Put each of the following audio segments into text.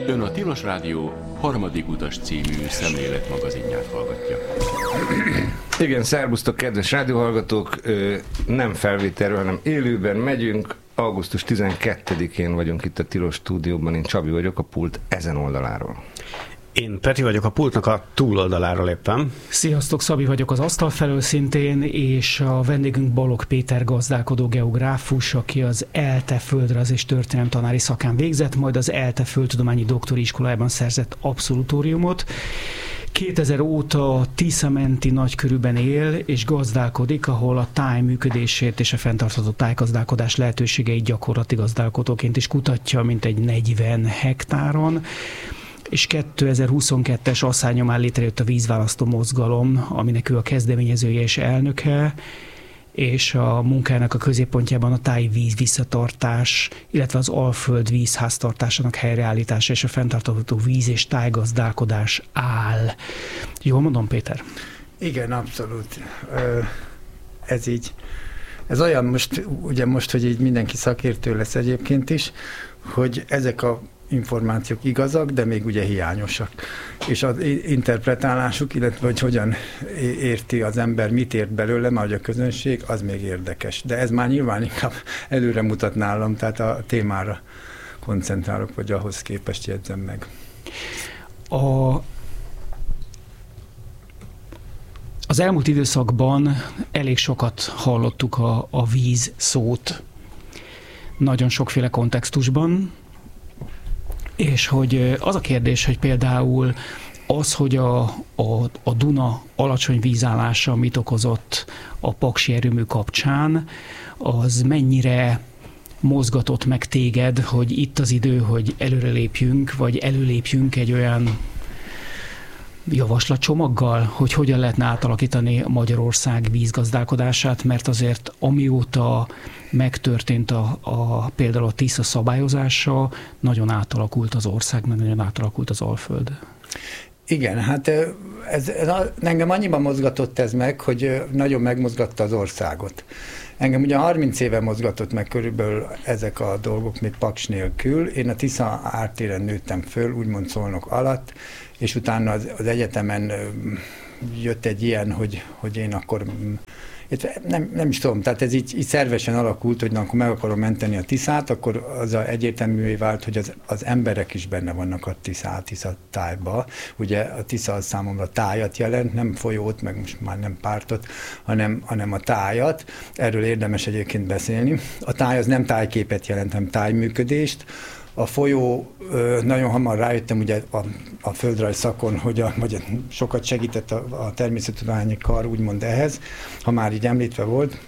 Ön a Tilos Rádió Harmadik Utas című szemléletmagazinját hallgatja. Igen, szervusztok, kedves rádióhallgatók! Nem felvételről, hanem élőben megyünk. Augusztus 12-én vagyunk itt a Tilos stúdióban. Én Csabi vagyok, a pult ezen oldaláról. Én Peti vagyok, a pultnak a túloldaláról éppen. Sziasztok, Szabi vagyok az asztal felől szintén, és a vendégünk Balogh Péter gazdálkodó geográfus, aki az ELTE földrajz és történelemtanári szakán végzett, majd az ELTE földtudományi doktori iskolájában szerzett abszolutóriumot. 2000 óta Tisza-menti nagykörűben él és gazdálkodik, ahol a táj működését és a fenntartható tájgazdálkodás lehetőségeit gyakorlati gazdálkodóként is kutatja, mintegy 40 hektáron. És 2022-es asszányomán létrejött a vízválasztó mozgalom, aminek ő a kezdeményezője és elnöke, és a munkának a középpontjában a táj víz visszatartás, illetve az Alföld vízháztartásának helyreállítása és a fenntartható víz- és tájgazdálkodás áll. Jól mondom, Péter? Igen, abszolút. Ez így. Ez olyan most, hogy így mindenki szakértő lesz egyébként is, hogy ezek a információk igazak, de még ugye hiányosak. És az interpretálásuk, illetve hogy hogyan érti az ember, mit ért belőle, mert a közönség, az még érdekes. De ez már nyilván inkább előre mutat nálam, tehát a témára koncentrálok, vagy ahhoz képest jegyzem meg. Az elmúlt időszakban elég sokat hallottuk a víz szót, nagyon sokféle kontextusban, és hogy az a kérdés, hogy például az, hogy a Duna alacsony vízállása mit okozott a Paksi erőmű kapcsán, az mennyire mozgatott meg téged, hogy itt az idő, hogy előrelépjünk, vagy előlépjünk egy olyan javaslatcsomaggal, hogy hogyan lehetne átalakítani Magyarország vízgazdálkodását, mert azért amióta megtörtént például a Tisza szabályozása, nagyon átalakult az ország, meg nagyon átalakult az Alföld. Igen, hát engem annyiban mozgatott ez meg, hogy nagyon megmozgatta az országot. Engem ugye 30 éve mozgatott meg körülbelül ezek a dolgok, még Paks nélkül. Én a Tisza ártéren nőttem föl, úgymond Szolnok alatt, és utána az egyetemen jött egy ilyen, hogy én akkor, nem is tudom, tehát ez így szervesen alakult, hogy akkor meg akarom menteni a Tiszát, akkor az egyértelművé vált, hogy az emberek is benne vannak a Tisza tájba. Ugye a Tisza az számomra tájat jelent, nem folyót, meg most már nem pártot, hanem a tájat. Erről érdemes egyébként beszélni. A táj az nem tájképet jelent, hanem tájműködést. A folyó, nagyon hamar rájöttem ugye a földrajz szakon, hogy sokat segített a természettudományi kar, úgymond ehhez, ha már így említve volt,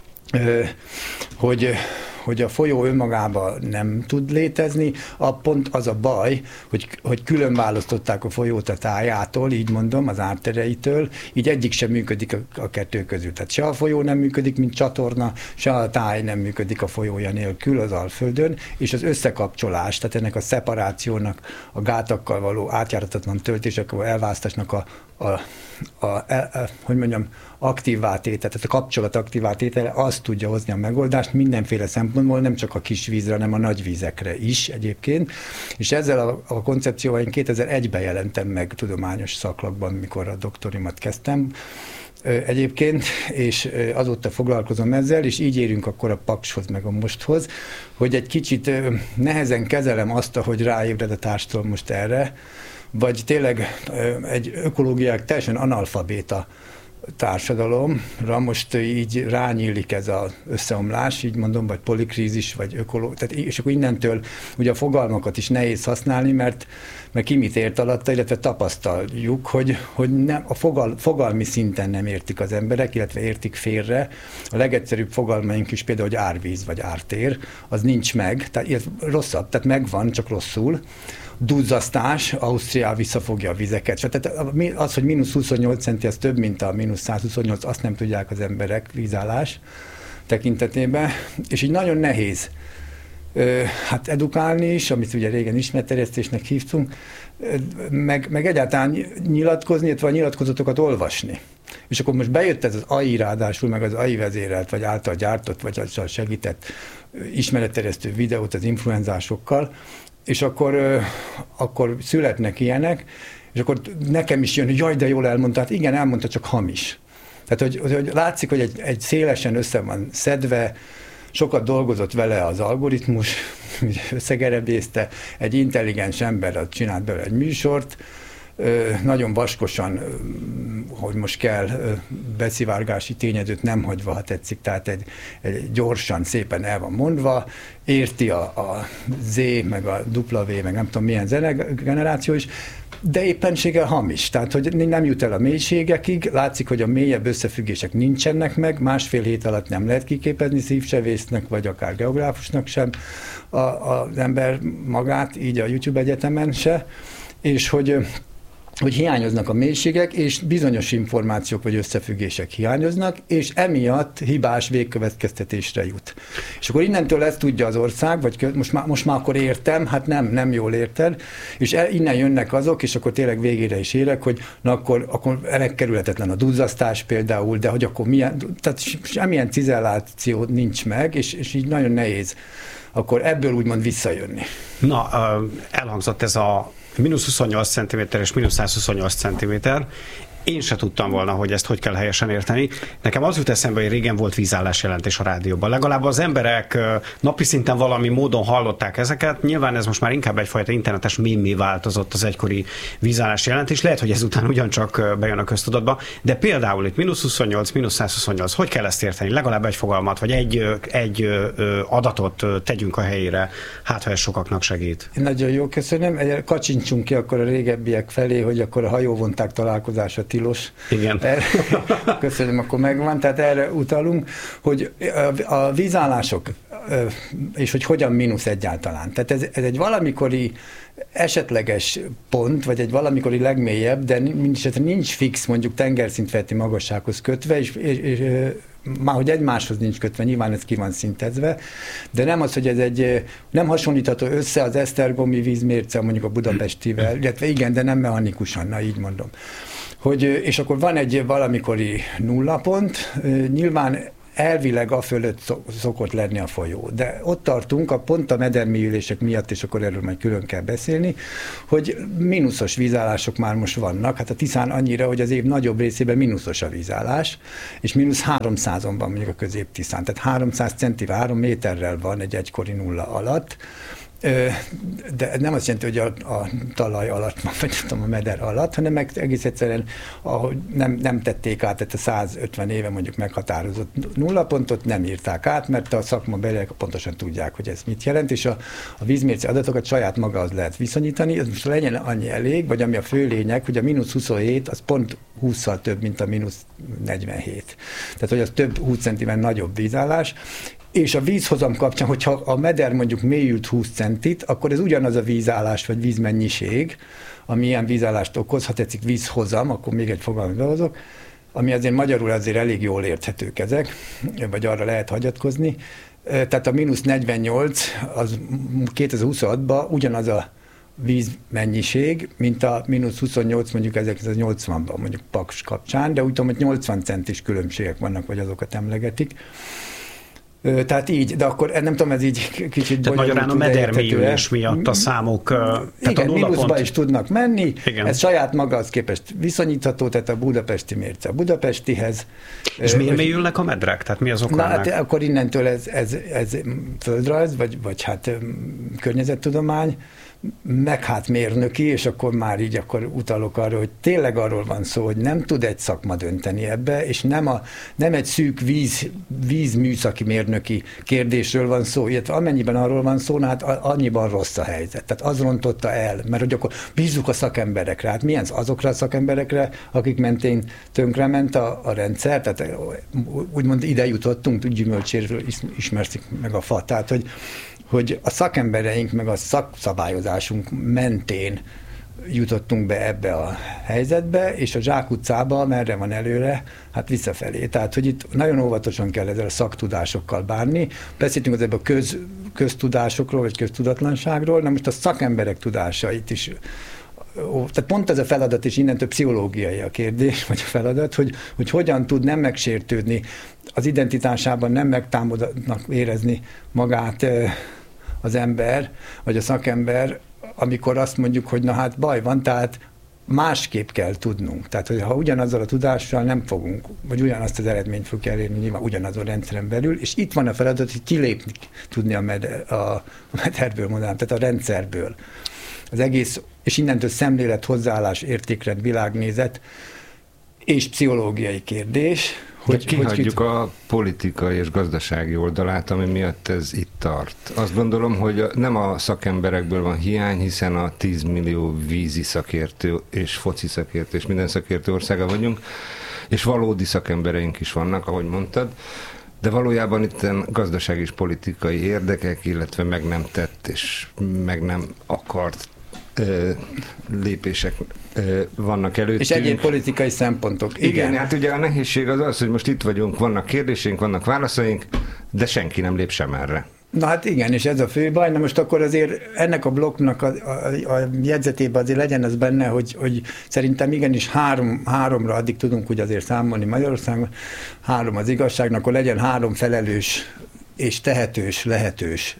hogy a folyó önmagában nem tud létezni, pont az a baj, hogy külön választották a folyót a tájától, így mondom, az ártereitől, így egyik sem működik a kettő közül. Tehát se a folyó nem működik, mint csatorna, se a táj nem működik a folyója nélkül az Alföldön, és az összekapcsolás, tehát ennek a szeparációnak, a gátakkal való átjáratatlan töltésekkel, elválasztásnak hogy mondjam, aktívvá tétel, tehát a kapcsolat aktívvá tétele, azt tudja hozni a megoldást mindenféle szempontból, nem csak a kis vízre, hanem a nagy vízekre is egyébként. És ezzel a koncepcióval én 2001-ben jelentem meg tudományos szaklapban, mikor a doktorimat kezdtem egyébként, és azóta foglalkozom ezzel, és így érünk akkor a Pakshoz, meg a mosthoz, hogy egy kicsit nehezen kezelem azt, hogy ráébred a társadalom most erre, vagy tényleg egy ökológiák teljesen analfabéta társadalomra most így rányílik ez az összeomlás, így mondom, vagy polikrízis, vagy tehát, és akkor innentől ugye a fogalmakat is nehéz használni, mert ki mit ért alatta, illetve tapasztaljuk, hogy nem, a fogalmi szinten nem értik az emberek, illetve értik félre. A legegyszerűbb fogalmaink is például, hogy árvíz vagy ártér, az nincs meg, tehát rosszabb, tehát megvan, csak rosszul. Duzzasztás, Ausztria visszafogja a vizeket. Tehát az, hogy mínusz 28 centi, az több, mint a mínusz 128, azt nem tudják az emberek vízállás tekintetében, és így nagyon nehéz hát edukálni is, amit ugye régen ismeretterjesztésnek hívtunk, meg egyáltalán nyilatkozni, illetve a nyilatkozatokat olvasni. És akkor most bejött ez az AI ráadásul, meg az AI vezérelt, vagy által gyártott, vagy által segített ismeretterjesztő videót az influenzásokkal, és akkor születnek ilyenek, és akkor nekem is jön, hogy jaj, de jól elmondta, hát igen, elmondta, csak hamis. Tehát, hogy látszik, hogy egy szélesen össze van szedve, sokat dolgozott vele az algoritmus, összegerebészte, egy intelligens ember csinált belőle egy műsort, nagyon vaskosan, hogy most kell beszivárgási tényezőt nem hagyva, ha tetszik, tehát egy gyorsan, szépen el van mondva, érti a Z, meg a W, meg nem tudom milyen zenegeneráció is, de éppenséggel hamis. Tehát, hogy nem jut el a mélységekig, látszik, hogy a mélyebb összefüggések nincsenek meg, másfél hét alatt nem lehet kiképezni szívsevésznek, vagy akár geográfusnak sem az ember magát, így a YouTube egyetemen se, és hogy hiányoznak a mélységek, és bizonyos információk vagy összefüggések hiányoznak, és emiatt hibás végkövetkeztetésre jut. És akkor innentől ezt tudja az ország, vagy most már akkor értem, hát nem jól érted, és innen jönnek azok, és akkor tényleg végére is érek, hogy na akkor megkerülhetetlen a duzzasztás például, de hogy akkor tehát semmilyen cizelláció nincs meg, és így nagyon nehéz akkor ebből úgymond visszajönni. Na, elhangzott ez a -28 cm és -128 cm. Én se tudtam volna, hogy ezt hogy kell helyesen érteni. Nekem az jut eszembe, hogy régen volt vízállás jelentés a rádióban. Legalább az emberek napi szinten valami módon hallották ezeket. Nyilván ez most már inkább egyfajta internetes mémé változott az egykori vízállás jelentés. Lehet, hogy ezután ugyancsak bejön a köztudatba, de például itt -28, -128, hogy kell ezt érteni? Legalább egy fogalmat, vagy egy adatot tegyünk a helyére, hát ha ez sokaknak segít. Nagyon jó, köszönöm. Kacsincsunk ki akkor a régebbiek felé, hogy akkor a hajóvonták találkozása tilos. Igen. Köszönöm, akkor megvan. Tehát erre utalunk, hogy a vízállások, és hogy hogyan mínusz egyáltalán. Tehát ez egy valamikori esetleges pont, vagy egy valamikori legmélyebb, de nincs fix, mondjuk tengerszintfeletti magassághoz kötve, és már hogy egymáshoz nincs kötve, nyilván ez ki van szintezve, de nem az, hogy nem hasonlítható össze az esztergomi vízmérce mondjuk a budapestivel, illetve igen, de nem mechanikusan, na így mondom. És akkor van egy valamikori nullapont, nyilván elvileg a fölött szokott lenni a folyó. De ott tartunk, pont a medermélyülések miatt, és akkor erről majd külön kell beszélni, hogy mínuszos vízállások már most vannak. Hát a Tiszán annyira, hogy az év nagyobb részében mínuszos a vízállás, és -300-on van mondjuk a Közép-Tiszán. Tehát 300 centivel, 3 méterrel van egy egykori nulla alatt. De nem azt jelenti, hogy a talaj alatt van, vagy a meder alatt, hanem egész egyszerűen, ahogy nem tették át, tehát a 150 éve mondjuk meghatározott nullapontot nem írták át, mert a szakmabeliek pontosan tudják, hogy ez mit jelent, és a vízmérce adatokat saját magához lehet viszonyítani, ez most legyen annyi elég, vagy ami a fő lényeg, hogy a -27 az pont 20-szal több, mint a -47. Tehát, hogy az több 20 centivel nagyobb vízállás, és a vízhozam kapcsán, hogyha a meder mondjuk mélyült 20 centit, akkor ez ugyanaz a vízállás vagy vízmennyiség, ami ilyen vízállást okoz, ha tetszik vízhozam, akkor még egy fogalmat behozok, ami azért magyarul azért elég jól érthetők ezek, vagy arra lehet hagyatkozni. Tehát a -48 az 2026-ban ugyanaz a vízmennyiség, mint a -28 mondjuk 1980-ban, mondjuk Paks kapcsán, de úgy tudom, hogy 80 centis különbségek vannak, vagy azokat emlegetik. Tehát így, de akkor nem tudom, ez így kicsit tehát magyarán a medermélyülés miatt a számok... Igen, mínuszba is tudnak menni, igen. Ez saját magához képest viszonyítható, tehát a budapesti mérce a budapestihez. És miért mélyülnek a medrek? Tehát mi az oka? Na, hát akkor innentől ez földrajz, vagy hát környezettudomány, meg hát mérnöki, és akkor már így akkor utalok arra, hogy tényleg arról van szó, hogy nem tud egy szakma dönteni ebbe, és nem egy szűk vízműszaki mérnöki kérdésről van szó, illetve amennyiben arról van szó, hát annyiban rossz a helyzet. Tehát az rontotta el, mert hogy akkor bízzuk a szakemberekre. Hát milyen azokra a szakemberekre, akik mentén tönkrement a rendszer, tehát úgymond ide jutottunk, gyümölcséről ismerszik meg a fa. Tehát, hogy a szakembereink meg a szakszabályozásunk mentén jutottunk be ebbe a helyzetbe, és a zsákutcába merre van előre, hát visszafelé. Tehát, hogy itt nagyon óvatosan kell ezzel a szaktudásokkal bánni. Beszéltünk az ebben a köztudásokról, vagy köztudatlanságról, na most a szakemberek tudásait is. Tehát pont ez a feladat, és innentől pszichológiai a kérdés, vagy a feladat, hogy hogyan tud nem megsértődni, az identitásában nem megtámadnak érezni magát az ember, vagy a szakember, amikor azt mondjuk, hogy na hát baj van, tehát másképp kell tudnunk. Tehát, hogy ha ugyanazzal a tudással nem fogunk, vagy ugyanazt az eredményt fogjuk elérni, nyilván ugyanazon rendszeren belül, és itt van a feladat, hogy kilépni tudni a mederből, mondanám, tehát a rendszerből. Az egész, és innentől szemlélet, hozzáállás, értékrend, világnézet és pszichológiai kérdés, hogy kihagyjuk a politikai és gazdasági oldalát, ami miatt ez itt tart. Azt gondolom, hogy nem a szakemberekből van hiány, hiszen a 10 millió vízi szakértő és foci szakértő és minden szakértő országa vagyunk, és valódi szakembereink is vannak, ahogy mondtad, de valójában itt gazdasági és politikai érdekek, illetve meg nem tett és meg nem akart lépések vannak előttünk. És egyéb politikai szempontok. Igen, hát ugye a nehézség az az, hogy most itt vagyunk, vannak kérdéseink, vannak válaszaink, de senki nem lép sem erre. Na hát igen, és ez a fő baj. Na most akkor azért ennek a blokknak a jegyzetében azért legyen az benne, hogy szerintem igenis háromra addig tudunk úgy azért számolni Magyarországon, 3 az igazságnak, akkor legyen 3 felelős és tehetős, lehetős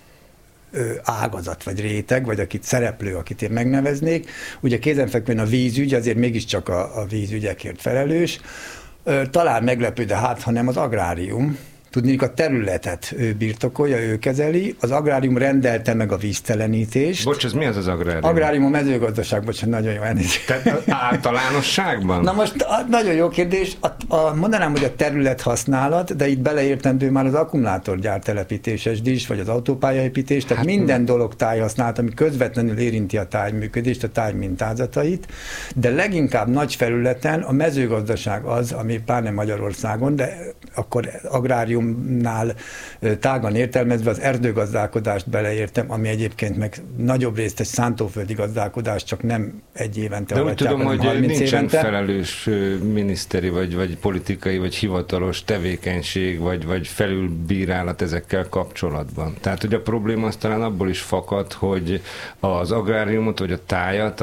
ágazat, vagy réteg, vagy akit szereplő, akit én megneveznék. Ugye kézenfekvően a vízügy, azért mégiscsak a vízügyekért felelős. Talán meglepő, de hát, ha nem az agrárium. Tudnék, a területet ő birtokolja, ő kezeli, az agrárium rendelte meg a víztelenítést. Bocs, ez mi az agrárium? Agrárium a mezőgazdaság, bocsánat, nagyon jó elnézést. Tehát általánosságban? Na most nagyon jó kérdés. Mondanám, hogy a terület használat, de itt beleértendő már az akkumulátorgyár telepítéses is, vagy az autópályaépítés, tehát hát minden dolog tájhasználat, ami közvetlenül érinti a tájműködést, a táj mintázatait, de leginkább nagy felületen a mezőgazdaság az, ami pláne Magyarországon, de akkor agráriumnál tágan értelmezve az erdőgazdálkodást beleértem, ami egyébként meg nagyobb részt egy szántóföldi gazdálkodás, csak nem egy évente. De úgy tudom, hogy nincsen évente. Felelős miniszteri, vagy politikai, vagy hivatalos tevékenység, vagy felülbírálat ezekkel kapcsolatban. Tehát, hogy a probléma az talán abból is fakad, hogy az agráriumot, vagy a tájat,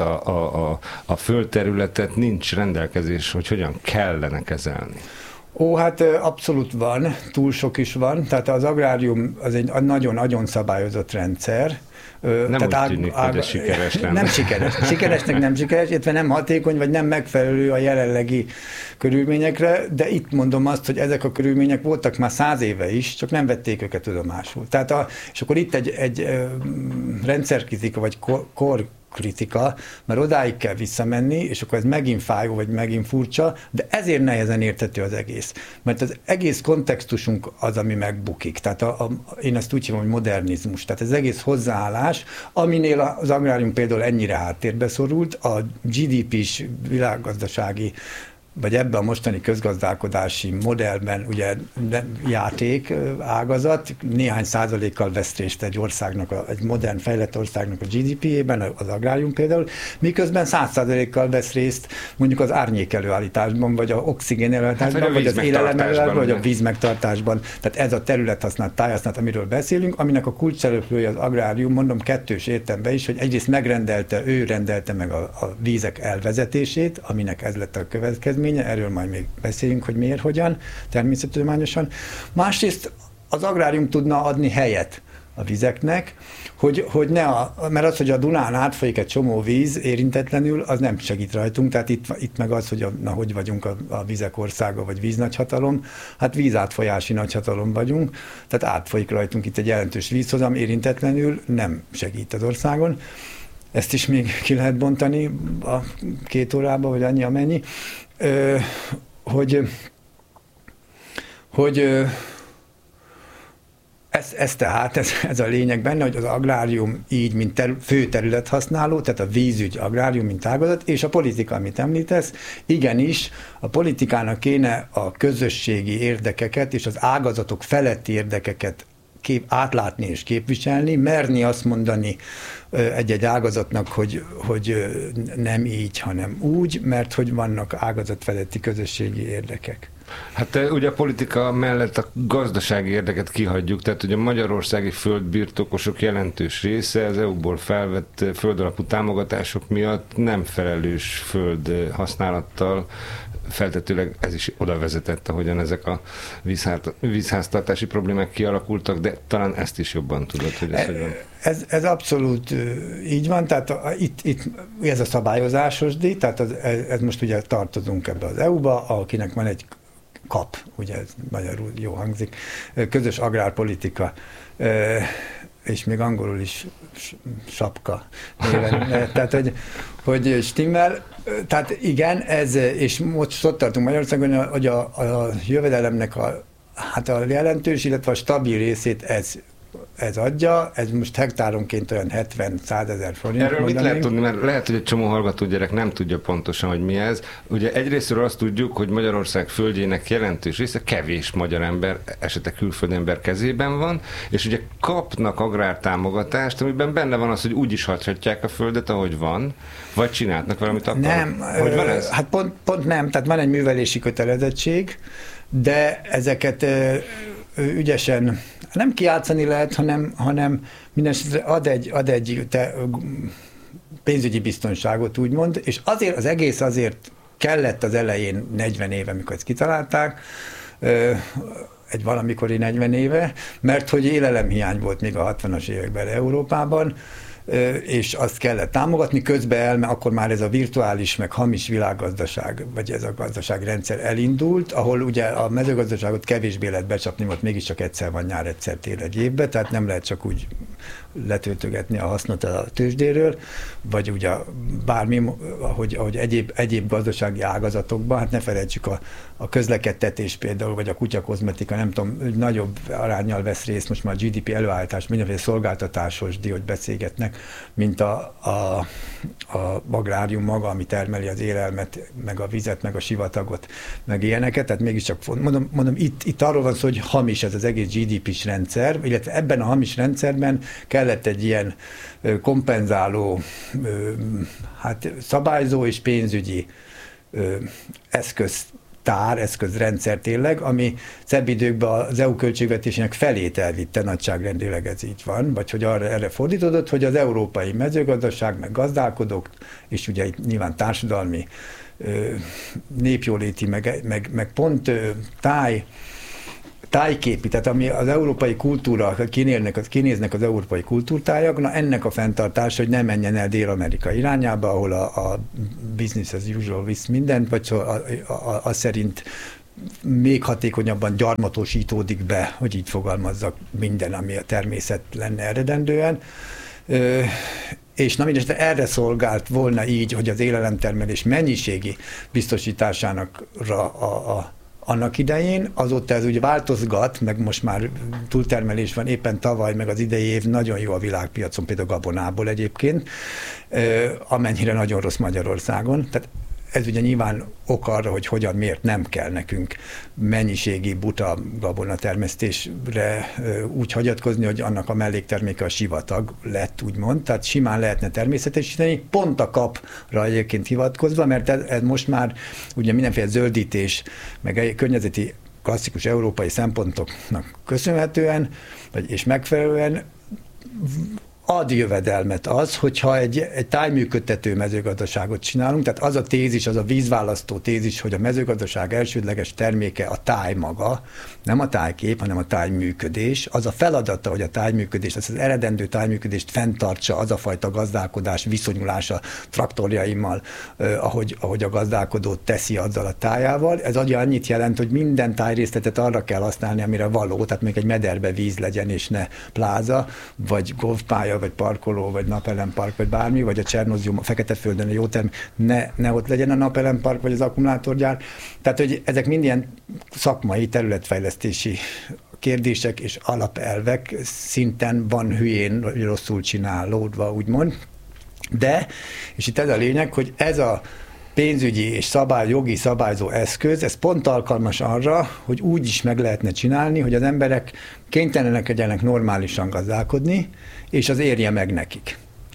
a földterületet nincs rendelkezés, hogy hogyan kellene kezelni. Ó, hát abszolút van, túl sok is van, tehát az agrárium az egy nagyon-nagyon szabályozott rendszer. Nem tehát úgy tűnik, hogy ez sikeres lenne. Nem sikeres. Sikeresnek nem sikeres, illetve nem hatékony, vagy nem megfelelő a jelenlegi körülményekre, de itt mondom azt, hogy ezek a körülmények voltak már 100 éve is, csak nem vették őket tudomásul. Tehát és akkor itt egy rendszerkritika, vagy kritika, mert odáig kell visszamenni, és akkor ez megint fájó, vagy megint furcsa, de ezért nehezen érthető az egész. Mert az egész kontextusunk az, ami megbukik. Tehát én ezt úgy hívom, hogy modernizmus. Tehát az egész hozzáállás, aminél az agrárium például ennyire háttérbe szorult, a GDP-s világgazdasági vagy ebben a mostani közgazdálkodási modellben ugye játék ágazat, néhány százalékkal vesz részt egy országnak, egy modern fejlett országnak a GDP-ében, az agrárium például, miközben 100%-kal vesz részt mondjuk az árnyék előállításban, vagy a oxigén előállításban, hát, vagy az élelem előállításban, vagy a vízmegtartásban. Tehát ez a területhasználat, tájhasználat, amiről beszélünk, aminek a kulcsszereplője az agrárium, mondom kettős értelemben is, hogy egyrészt ő rendelte meg a vízek elvezetését, aminek ez lett a következmény, erről majd még beszéljünk, hogy miért, hogyan, természettudományosan. Másrészt az agrárium tudna adni helyet a vizeknek, hogy mert az, hogy a Dunán átfolyik egy csomó víz érintetlenül, az nem segít rajtunk, tehát itt meg az, hogy hogy vagyunk a vizek országa, vagy víznagyhatalom, hát vízátfolyási nagyhatalom vagyunk, tehát átfolyik rajtunk itt egy jelentős vízhozam, érintetlenül nem segít az országon. Ezt is még ki lehet bontani a 2 órába, vagy annyi amennyi, hogy ez a lényeg benne, hogy az agrárium így, mint fő területhasználó, tehát a vízügy, agrárium, mint ágazat, és a politika, amit említesz, igenis a politikának kéne a közösségi érdekeket és az ágazatok feletti érdekeket átlátni és képviselni, merni azt mondani egy-egy ágazatnak, hogy nem így, hanem úgy, mert hogy vannak ágazatfeletti közösségi érdekek. Hát ugye a politika mellett a gazdasági érdeket kihagyjuk, tehát ugye a magyarországi földbirtokosok jelentős része az EU-ból felvett földalapú támogatások miatt nem felelős föld használattal feltetőleg ez is oda vezetett, ahogyan ezek a vízháztartási problémák kialakultak, de talán ezt is jobban tudod, hogy ez hogy van. Ez abszolút így van, tehát itt ez a szabályozásos díj, tehát ez most ugye tartozunk ebbe az EU-ba, akinek van egy KAP, ugye ez magyarul jó hangzik, közös agrárpolitika, és még angolul is sapka. Tehát, hogy stimmel, tehát igen, ez, és most ott tartunk Magyarországon, hogy a jövedelemnek a jelentős, illetve a stabil részét ez adja, ez most hektáronként olyan 70-100 ezer forint. Erről mit lehet tudni, mert lehet, hogy egy csomó hallgató gyerek nem tudja pontosan, hogy mi ez. Ugye egyrésztről azt tudjuk, hogy Magyarország földjének jelentős része kevés magyar ember, esetleg külföldi ember kezében van, és ugye kapnak agrártámogatást, amiben benne van az, hogy úgy is hagyhatják a földet, ahogy van, vagy csinálnak valamit akkor. Nem, hogy van ez? Hát pont nem, tehát van egy művelési kötelezettség, de ezeket ügyesen nem kijátszani lehet, hanem mindenesetre ad egy pénzügyi biztonságot, úgymond, és azért az egész azért kellett az elején 40 éve, amikor ezt kitalálták, egy valamikori 40 éve, mert hogy élelemhiány volt még a 60-as években Európában, és azt kellett támogatni, közben akkor már ez a virtuális, meg hamis világgazdaság, vagy ez a gazdaságrendszer elindult, ahol ugye a mezőgazdaságot kevésbé lehet becsapni, ott mégiscsak egyszer van nyár, egyszer tél egy évben, tehát nem lehet csak úgy letöltögetni a hasznot a tőzsdéről, vagy ugye bármi, ahogy egyéb gazdasági ágazatokban, hát ne felejtsük a közlekedtetés például, vagy a kutyakozmetika, nem tudom, nagyobb aránnyal vesz részt most már a GDP előállítás, mindenféle szolgáltatásos díj, hogy beszélgetnek, mint a agrárium maga, ami termeli az élelmet, meg a vizet, meg a sivatagot, meg ilyeneket, tehát mégiscsak mondom itt arról van szó, hogy hamis ez az egész GDP-s rendszer, illetve ebben a hamis rendszerben kellett egy ilyen kompenzáló, szabályzó és pénzügyi eszközrendszer tényleg, ami szebb időkben az EU költségvetésének felét elvitte, nagyságrendileg ez így van, vagy hogy erre fordítódott, hogy az európai mezőgazdaság, meg gazdálkodók, és ugye itt nyilván társadalmi, népjóléti, meg pont tájképi, tehát ami az európai kultúra, kinéznek az európai kultúrtájak, na ennek a fenntartása, hogy ne menjen el Dél-Amerika irányába, ahol a business as usual visz mindent, vagy az szerint még hatékonyabban gyarmatosítódik be, hogy így fogalmazzak, minden, ami a természet lenne eredendően. És na mindesetre erre szolgált volna így, hogy az élelemtermelés mennyiségi biztosításának annak idején, azóta ez ugye változgat, meg most már túltermelés van, éppen tavaly, meg az idei év nagyon jó a világpiacon, például gabonából egyébként, amennyire nagyon rossz Magyarországon. Tehát ez ugye nyilván ok arra, hogy hogyan, miért nem kell nekünk mennyiségi buta gabonatermesztésre úgy hagyatkozni, hogy annak a mellékterméke a sivatag lett, úgymond. Tehát simán lehetne természetesíteni, pont a kapra egyébként hivatkozva, mert ez most már ugye mindenféle zöldítés, meg környezeti klasszikus európai szempontoknak köszönhetően, és megfelelően ad jövedelmet az, hogyha egy tájműködtető mezőgazdaságot csinálunk, tehát az a tézis, az a vízválasztó tézis, hogy a mezőgazdaság elsődleges terméke a táj maga, nem a tájkép, hanem a tájműködés. Az a feladata, hogy a tájműködést, az eredendő tájműködést fenntartsa, az a fajta gazdálkodás viszonyulása traktorjaimmal, ahogy a gazdálkodó teszi azzal a tájával. Ez annyit jelent, hogy minden tájrészletet arra kell használni, amire való, tehát még egy mederbe víz legyen, és ne pláza, vagy golfpálya, vagy parkoló, vagy napelempark, vagy bármi, vagy a Csernózium, a Feketeföldön a jó ne ott legyen a napelempark, vagy az akkumulátorgyár. Tehát, hogy ezek mind ilyen szakmai területfejlesztési kérdések és alapelvek szinten van hülyén, vagy rosszul csinálódva, úgymond. De, és itt ez a lényeg, hogy ez a pénzügyi és jogi szabályzó eszköz, ez pont alkalmas arra, hogy úgy is meg lehetne csinálni, hogy az emberek kénytelenek legyenek normálisan gazdálkodni, és az érje meg nekik.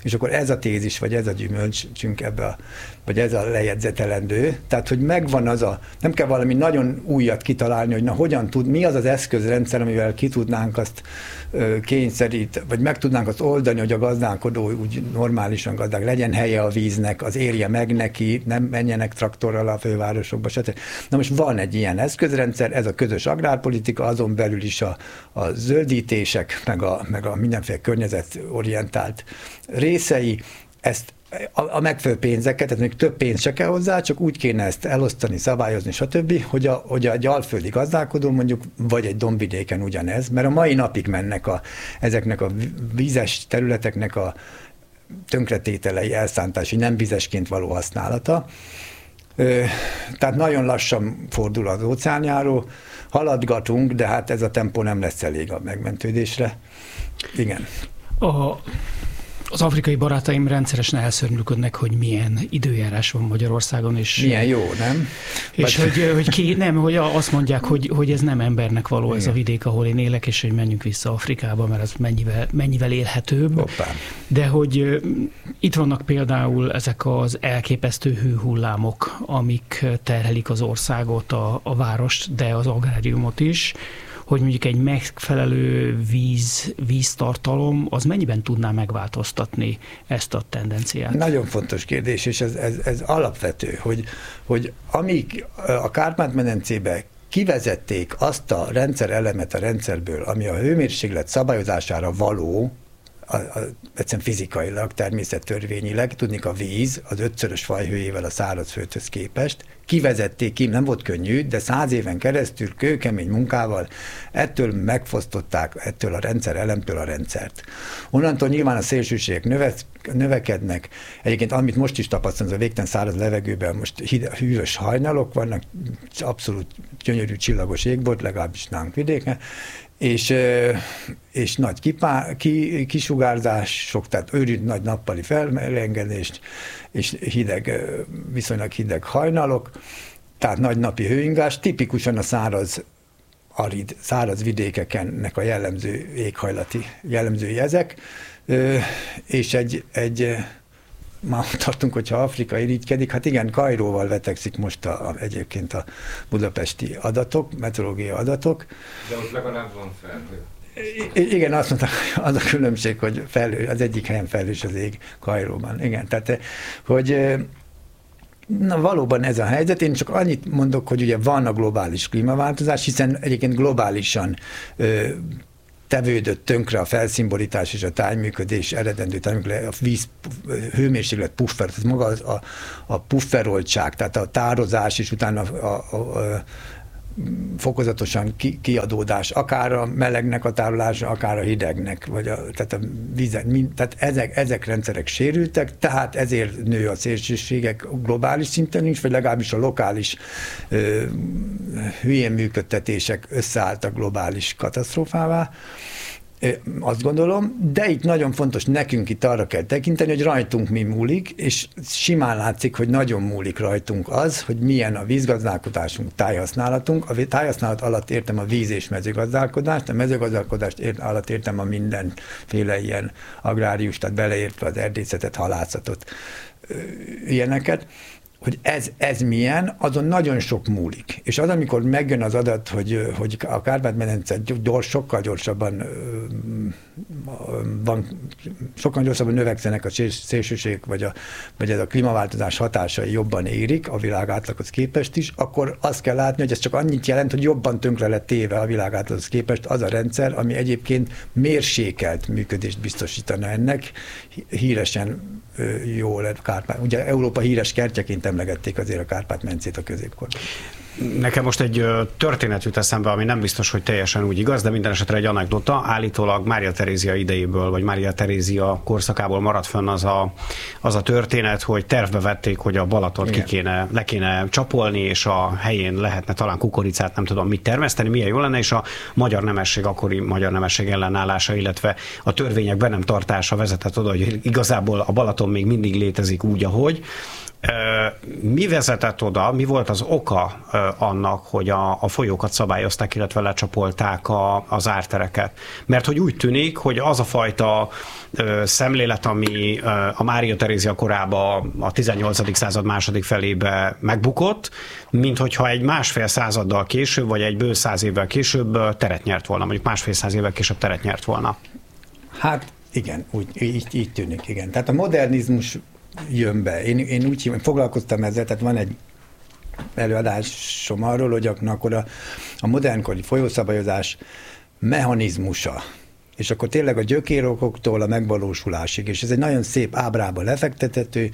és akkor ez a tézis, vagy ez a gyümölcsünk vagy ez a lejegyzetelendő. Tehát, hogy megvan nem kell valami nagyon újat kitalálni, hogy mi az az eszközrendszer, amivel ki tudnánk azt vagy meg tudnánk azt oldani, hogy a gazdálkodó úgy normálisan gazdák, legyen helye a víznek, az érje meg neki, nem menjenek traktorral a fővárosokba, stb. Na most van egy ilyen eszközrendszer, ez a közös agrárpolitika, azon belül is a zöldítések, meg a mindenféle környezetorientált részei, ezt a megfelelő pénzeket, tehát még több pénz se kell hozzá, csak úgy kéne ezt elosztani, szabályozni, stb., hogy egy alföldi gazdálkodó mondjuk, vagy egy dombvidéken ugyanez, mert a mai napig mennek ezeknek a vízes területeknek a tönkretételei, elszántási, nem vizesként való használata. Tehát nagyon lassan fordul az óceánjáró, haladgatunk, de hát ez a tempó nem lesz elég a megmentődésre. Igen. Az afrikai barátaim rendszeresen elszörnyűködnek, hogy milyen időjárás van Magyarországon. És milyen jó, nem? És hogy azt mondják, hogy ez nem embernek való, ez a vidék, ahol én élek, és hogy menjünk vissza Afrikába, mert az mennyivel élhetőbb. Hoppá. De hogy itt vannak például ezek az elképesztő hőhullámok, amik terhelik az országot, a várost, de az agráriumot is, hogy mondjuk egy megfelelő víztartalom, az mennyiben tudná megváltoztatni ezt a tendenciát? Nagyon fontos kérdés, és ez alapvető, hogy amíg a Kárpát-medencébe kivezették azt a rendszerelemet a rendszerből, ami a hőmérséklet szabályozására való, egyszerűen fizikailag, természettörvényileg, tudnik a víz az 5-szörös fajhőjével a szárazföldhöz képest, kivezették ki, nem volt könnyű, de 100 éven keresztül kőkemény munkával ettől megfosztották, ettől a rendszerelemtől a rendszert. Onnantól nyilván a szélsőségek növekednek. Egyébként amit most is tapasztalunk, az a végtelen száraz levegőben most hűvös hajnalok vannak, abszolút gyönyörű csillagos égbolt, legalábbis nálunk vidéken, és nagy kisugárzások, tehát őrült nagy nappali felmelegedést, és viszonylag hideg hajnalok, tehát nagy napi hőingás, tipikusan a száraz vidékekennek a jellemző éghajlati jellemzői ezek, és már tartunk, hogyha Afrika irigykedik, hát igen, Kairóval vetekszik most egyébként a budapesti adatok, meteorológiai adatok. De ott legalább van felhő. Igen, azt mondtam, az a különbség, hogy az egyik helyen felhős az ég Kairóban. Igen, tehát, hogy valóban ez a helyzet. Én csak annyit mondok, hogy ugye van a globális klímaváltozás, hiszen egyébként globálisan tevődött tönkre a felszínborítás és a tájműködés, eredendő tájműködés, a víz hőmérséklet puffer, tehát maga a pufferoltság, tehát a tározás és utána a fokozatosan kiadódás, akár a melegnek a tárolása, akár a hidegnek, tehát a vízek, tehát ezek rendszerek sérültek, tehát ezért nő a szélsőségek globális szinten is, vagy legalábbis a lokális hülyén működtetések összeálltak globális katasztrófává. Azt gondolom, de itt nagyon fontos, nekünk itt arra kell tekinteni, hogy rajtunk mi múlik, és simán látszik, hogy nagyon múlik rajtunk az, hogy milyen a vízgazdálkodásunk, tájhasználatunk. A tájhasználat alatt értem a víz- és mezőgazdálkodást, a mezőgazdálkodást alatt értem a mindenféle ilyen agrárius, tehát beleértve az erdészetet, halászatot, ilyeneket. Hogy ez milyen, azon nagyon sok múlik. És az, amikor megjön az adat, hogy a Kárpát-medence sokkal gyorsabban növekszenek a szélsőségek, vagy ez a klímaváltozás hatásai jobban érik a világ átlaghoz képest is, akkor azt kell látni, hogy ez csak annyit jelent, hogy jobban tönkre lett téve a világ átlaghoz képest az a rendszer, ami egyébként mérsékelt működést biztosítana ennek. Híresen jó lett Kárpát. Ugye Európa híres kertjeként emlegették azért a Kárpát-medencét a középkorban. Nekem most egy történet jut eszembe, ami nem biztos, hogy teljesen úgy igaz, de minden esetre egy anekdota. Állítólag Mária Terézia idejéből, vagy Mária Terézia korszakából maradt fönn az a történet, hogy tervbe vették, hogy a Balatont le kéne csapolni, és a helyén lehetne talán kukoricát, nem tudom mit termeszteni, milyen jó lenne, és a magyar nemesség, akkori magyar nemesség ellenállása, illetve a törvények be nem tartása vezetett oda, hogy igazából a Balaton még mindig létezik úgy, ahogy. Mi vezetett oda, mi volt az oka annak, hogy a folyókat szabályozták, illetve lecsapolták az ártereket? Mert hogy úgy tűnik, hogy az a fajta szemlélet, ami a Mária Terézia korában a 18. század második felébe megbukott, mint hogyha egy másfél századdal később, vagy egy bő 100 évvel később teret nyert volna, mondjuk másfél száz évvel később teret nyert volna. Hát igen, így tűnik, igen. Tehát a modernizmus jön be. Én úgy foglalkoztam ezzel, tehát van egy előadásom arról, hogy akkor a modernkori folyószabályozás mechanizmusa, és akkor tényleg a gyökérokoktól a megvalósulásig, és ez egy nagyon szép ábrába lefektethető,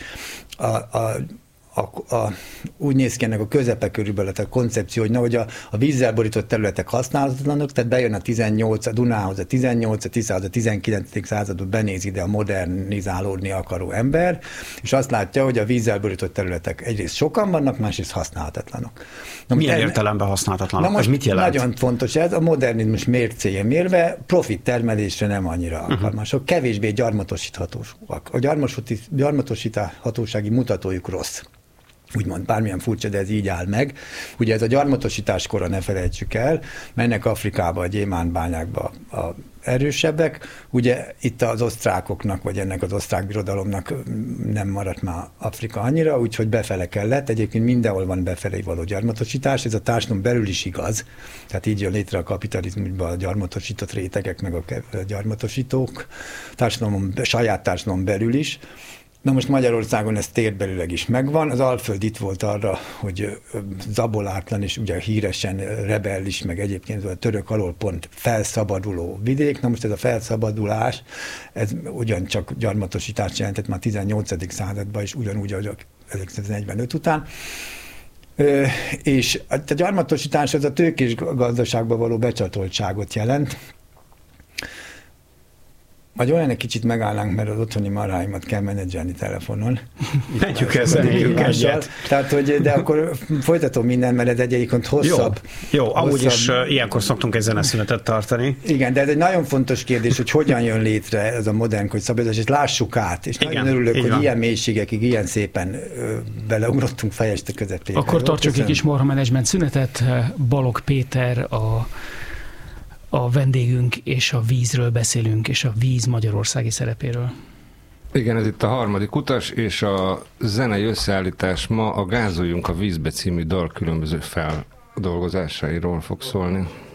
úgy néz ki ennek a közepe körülbelül a koncepció, hogy hogy a vízzel borított területek használatlanok, tehát bejön a Dunához a 18, a Tiszához a 19. századot benéz ide a modernizálódni akaró ember, és azt látja, hogy a vízzel borított területek egyrészt sokan vannak, másrészt használhatatlanok. Milyen értelemben használhatatlanok? Na most ez mit jelent? Nagyon fontos ez, a modernizmus mércéje mérve profit termelésre nem annyira alkalmasok, kevésbé gyarmatosíthatóak. A gyarmatosíthatósági mutatójuk rossz. Úgymond bármilyen furcsa, de ez így áll meg. Ugye ez a gyarmatosításkora ne felejtsük el, mennek Afrikába, a gyémántbányákba a erősebbek. Ugye itt az osztrákoknak, vagy ennek az osztrák birodalomnak nem maradt már Afrika annyira, úgyhogy befele kellett. Egyébként mindenhol van befelé való gyarmatosítás, ez a társadalom belül is igaz. Tehát így jön létre a kapitalizmusban a gyarmatosított rétegek, meg a gyarmatosítók, saját társadalom belül is. Na most Magyarországon ez térbelileg is megvan. Az Alföld itt volt arra, hogy zabolátlan és ugye híresen rebellis, meg egyébként a török alól pont felszabaduló vidék. Na most ez a felszabadulás, ez ugyancsak gyarmatosítást jelentett már a 18. században is, ugyanúgy, ahogy 1945 után. És a gyarmatosítás az a tőkés gazdaságba való becsatoltságot jelent. Vagy olyan egy kicsit megállnánk, mert az otthoni maráimat kell menedzselni telefonon. Menjünk ezzel egyet. Tehát, hogy, de akkor folytatom minden, mert ez egyébként hosszabb. Jó, amúgy is ilyenkor szoktunk egy zeneszünetet tartani. Igen, de ez egy nagyon fontos kérdés, hogy hogyan jön létre ez a modernkori szabályozás, és lássuk át. És nagyon örülök, hogy ilyen mélységekig, ilyen szépen beleugrottunk fejeste közepébe. Akkor tartsuk egy kis marha menedzsment szünetet. Balogh Péter a vendégünk, és a vízről beszélünk, és a víz magyarországi szerepéről. Igen, ez itt a harmadik utas, és a zenei összeállítás ma a Gázoljunk a vízbe című dal különböző feldolgozásairól fog szólni.